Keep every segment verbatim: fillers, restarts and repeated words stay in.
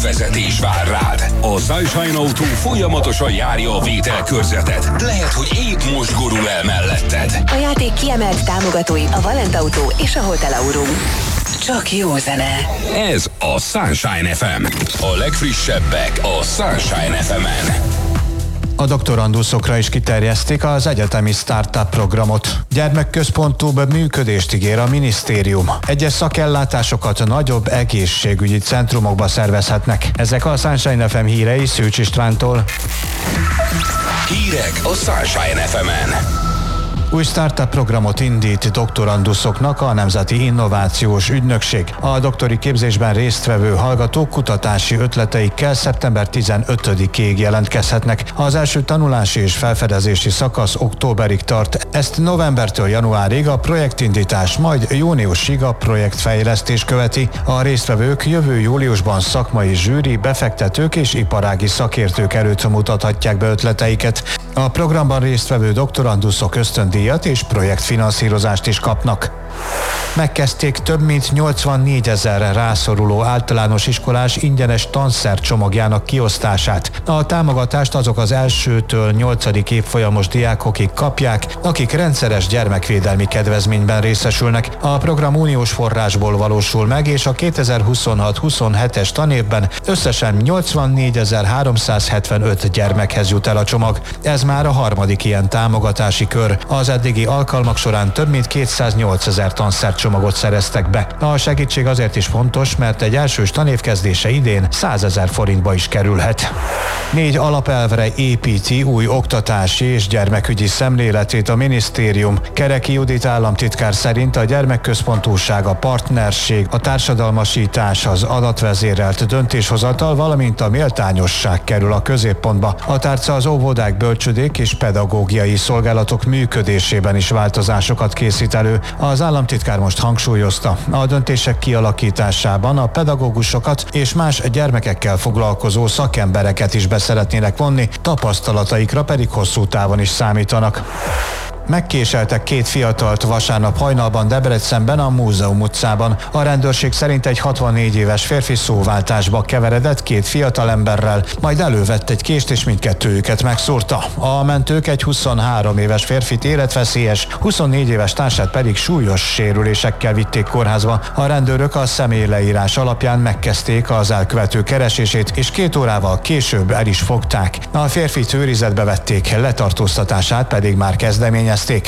vezetés vár rád. A Sunshine Autó folyamatosan járja a vételkörzetet. Lehet, hogy épp most gurul el melletted. A játék kiemelt támogatói a Valent Autó és a Hotel Aurum. Csak jó zene. Ez a Sunshine ef em. A legfrissebbek a Sunshine ef emen. A doktoranduszokra is kiterjesztik az egyetemi startup programot. Gyermekközpontúbb működést ígér a minisztérium. Egyes szakellátásokat nagyobb egészségügyi centrumokba szervezhetnek. Ezek a Sunshine ef em hírei Szűcs Istvántól. Hírek a Sunshine ef emen. Új startup programot indít doktoranduszoknak a Nemzeti Innovációs Ügynökség. A doktori képzésben résztvevő hallgatók kutatási ötleteikkel szeptember tizenötödikéig jelentkezhetnek. Az első tanulási és felfedezési szakasz októberig tart. Ezt novembertől januárig a projektindítás, majd júniusig a projektfejlesztés követi. A résztvevők jövő júliusban szakmai zsűri, befektetők és iparági szakértők előtt mutathatják be ötleteiket. A programban résztvevő doktoranduszok ösztöndíjat és projektfinanszírozást is kapnak. Megkezdték több mint nyolcvannégyezerre rászoruló általános iskolás ingyenes tanszercsomagjának kiosztását. A támogatást azok az elsőtől nyolcadik évfolyamos diákokig kapják, akik rendszeres gyermekvédelmi kedvezményben részesülnek. A program uniós forrásból valósul meg, és a kétezer-huszonhat huszonhetes tanévben összesen nyolcvannégyezer-háromszázhetvenöt gyermekhez jut el a csomag. Ez már a harmadik ilyen támogatási kör. Az eddigi alkalmak során több mint kétszáznyolcezer tanszercsomagot szereztek be. A segítség azért is fontos, mert egy elsős tanév kezdése idén százezer forintba is kerülhet. Négy alapelvre építi új oktatási és gyermekügyi szemléletét a minisztérium. Kereki Judit államtitkár szerint a gyermekközpontúság, a partnerség, a társadalmasítás, az adatvezérelt döntéshozatal, valamint a méltányosság kerül a középpontba. A tárca az óvodák, bölcsödék és pedagógiai szolgálatok működésében is változásokat készít elő. Az államtitkár most hangsúlyozta, a döntések kialakításában a pedagógusokat és más gyermekekkel foglalkozó szakembereket is be szeretnének vonni, tapasztalataikra pedig hosszú távon is számítanak. Megkéseltek két fiatalt vasárnap hajnalban Debrecenben a Múzeum utcában. A rendőrség szerint egy hatvannégy éves férfi szóváltásba keveredett két fiatalemberrel, majd elővett egy kést és mindkettőjüket megszúrta. A mentők egy huszonhárom éves férfit életveszélyes, huszonnégy éves társát pedig súlyos sérülésekkel vitték kórházba. A rendőrök a személyleírás alapján megkezdték az elkövető keresését, és két órával később el is fogták. A férfit őrizetbe vették, letartóztatását pedig már kezdeményezték.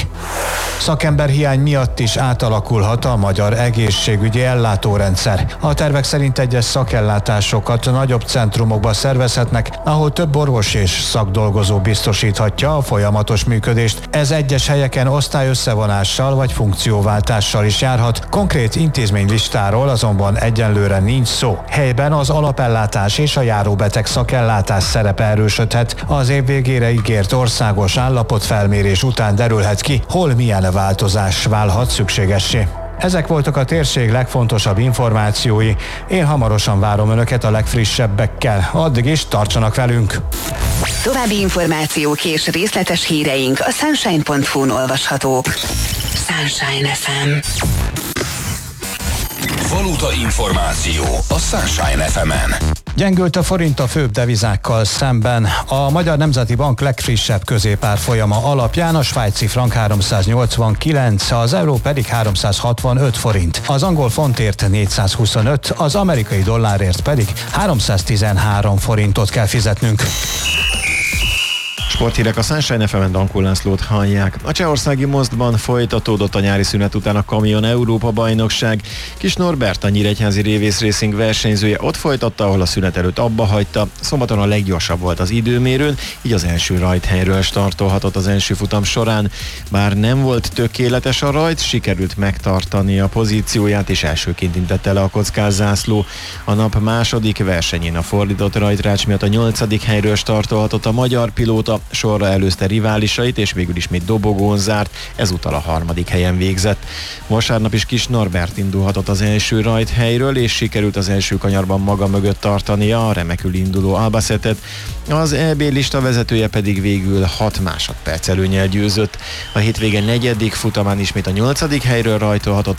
Szakemberhiány miatt is átalakulhat a magyar egészségügyi ellátórendszer. A tervek szerint egyes szakellátásokat nagyobb centrumokba szervezhetnek, ahol több orvos és szakdolgozó biztosíthatja a folyamatos működést. Ez egyes helyeken osztályösszevonással vagy funkcióváltással is járhat. Konkrét intézménylistáról azonban egyenlőre nincs szó. Helyben az alapellátás és a járóbeteg szakellátás szerepe erősödhet. Az év végére ígért országos állapotfelmérés után derülhet ki, hol milyen változás válhat szükségessé. Ezek voltak a térség legfontosabb információi. Én hamarosan várom Önöket a legfrissebbekkel. Addig is tartsanak velünk! További információk és részletes híreink a sunshine pont hu-n olvashatók. Sunshine ef em. Valuta információ a Sunshine ef emen. Gyengült a forint a főbb devizákkal szemben. A Magyar Nemzeti Bank legfrissebb középárfolyama alapján a svájci frank háromszáznyolcvankilenc, az euró pedig háromszázhatvanöt forint. Az angol fontért négyszázhuszonöt, az amerikai dollárért pedig háromszáztizenhárom forintot kell fizetnünk. Sporthírek a Sunshine ef emen, Dankó Lászlót hallják. A csehországi Mosztban folytatódott a nyári szünet után a Kamion Európa-bajnokság. Kis Norbert, a Nyíregyházi Révész Racing versenyzője ott folytatta, ahol a szünet előtt abba hagyta. Szombaton a leggyorsabb volt az időmérőn, így az első rajthelyről startolhatott az első futam során. Bár nem volt tökéletes a rajt, sikerült megtartani a pozícióját, és elsőként intette le a kockás zászló. A nap második versenyén a fordított rajtrács miatt a nyolcadik helyről startolhatott a magyar pilóta, sorra előzte riválisait, és végül ismét dobogón zárt, ezúttal a harmadik helyen végzett. Vasárnap is Kis Norbert indulhatott az első rajthelyről, és sikerült az első kanyarban maga mögött tartania a remekül induló Albacetet. Az é bé lista vezetője pedig végül hat másodperc előnnyel győzött. A hétvége negyedik futamán ismét a nyolcadik helyről rajtolhatott